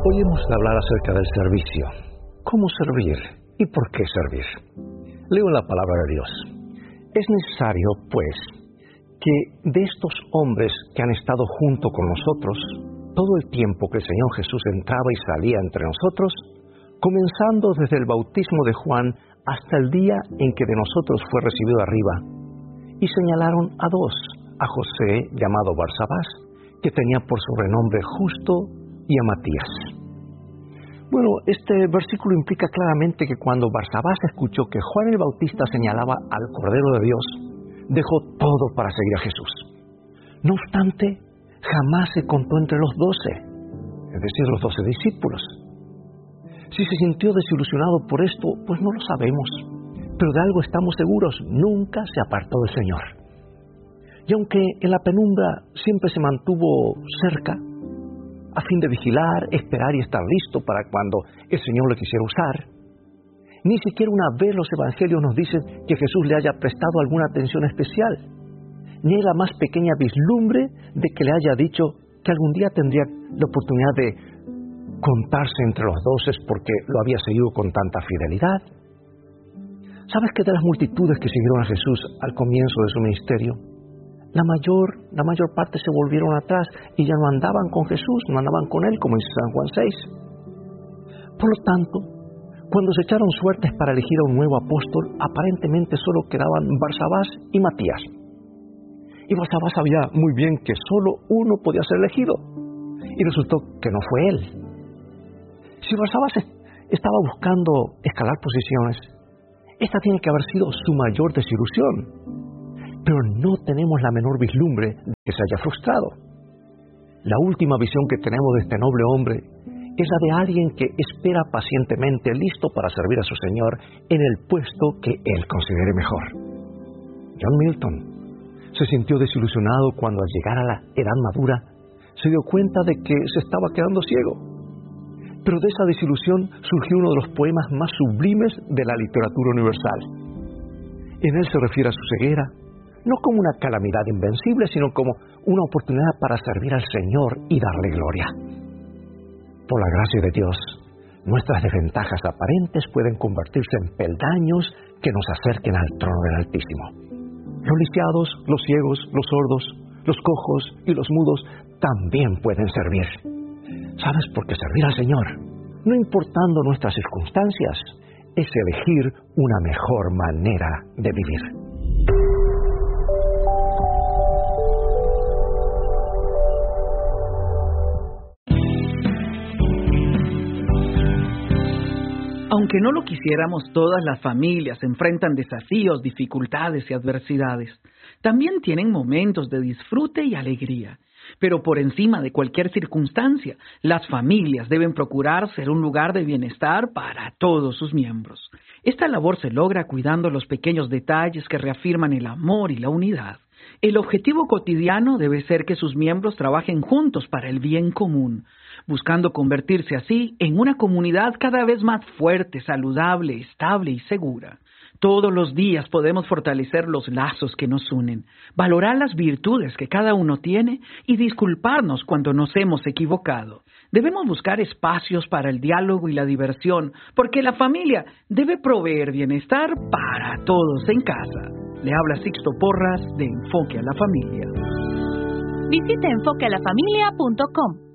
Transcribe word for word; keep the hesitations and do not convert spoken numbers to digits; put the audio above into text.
Hoy hemos de hablar acerca del servicio. ¿Cómo servir y por qué servir? Leo la palabra de Dios. Es necesario, pues, que de estos hombres que han estado junto con nosotros, todo el tiempo que el Señor Jesús entraba y salía entre nosotros, comenzando desde el bautismo de Juan hasta el día en que de nosotros fue recibido arriba, y señalaron a dos, a José, llamado Barsabás, que tenía por sobrenombre Justo, y a Matías. Bueno, este versículo implica claramente que cuando Barsabás escuchó que Juan el Bautista señalaba al Cordero de Dios, dejó todo para seguir a Jesús. No obstante, jamás se contó entre los doce, es decir, los doce discípulos. Si se sintió desilusionado por esto, pues no lo sabemos, pero de algo estamos seguros: nunca se apartó del Señor. Y aunque en la penumbra siempre se mantuvo cerca, a fin de vigilar, esperar y estar listo para cuando el Señor le quisiera usar, ni siquiera una vez los evangelios nos dicen que Jesús le haya prestado alguna atención especial, ni hay la más pequeña vislumbre de que le haya dicho que algún día tendría la oportunidad de contarse entre los doce porque lo había seguido con tanta fidelidad. ¿Sabes que de las multitudes que siguieron a Jesús al comienzo de su ministerio, La mayor, la mayor parte se volvieron atrás y ya no andaban con Jesús, no andaban con Él, como dice San Juan seis. Por lo tanto, cuando se echaron suertes para elegir a un nuevo apóstol, aparentemente solo quedaban Barsabás y Matías. Y Barsabás sabía muy bien que solo uno podía ser elegido, y resultó que no fue él. Si Barsabás estaba buscando escalar posiciones, esta tiene que haber sido su mayor desilusión. Pero no tenemos la menor vislumbre de que se haya frustrado. La última visión que tenemos de este noble hombre es la de alguien que espera pacientemente, listo para servir a su Señor en el puesto que él considere mejor. John Milton se sintió desilusionado cuando al llegar a la edad madura se dio cuenta de que se estaba quedando ciego. Pero de esa desilusión surgió uno de los poemas más sublimes de la literatura universal. En él se refiere a su ceguera, no como una calamidad invencible, sino como una oportunidad para servir al Señor y darle gloria. Por la gracia de Dios, nuestras desventajas aparentes pueden convertirse en peldaños que nos acerquen al trono del Altísimo. Los lisiados, los ciegos, los sordos, los cojos y los mudos también pueden servir. ¿Sabes por qué servir al Señor, no importando nuestras circunstancias, es elegir una mejor manera de vivir? Aunque no lo quisiéramos, todas las familias enfrentan desafíos, dificultades y adversidades. También tienen momentos de disfrute y alegría. Pero por encima de cualquier circunstancia, las familias deben procurar ser un lugar de bienestar para todos sus miembros. Esta labor se logra cuidando los pequeños detalles que reafirman el amor y la unidad. El objetivo cotidiano debe ser que sus miembros trabajen juntos para el bien común, buscando convertirse así en una comunidad cada vez más fuerte, saludable, estable y segura. Todos los días podemos fortalecer los lazos que nos unen, valorar las virtudes que cada uno tiene y disculparnos cuando nos hemos equivocado. Debemos buscar espacios para el diálogo y la diversión, porque la familia debe proveer bienestar para todos en casa. Le habla Sixto Porras de Enfoque a la Familia. Visite enfoque a la familia punto com.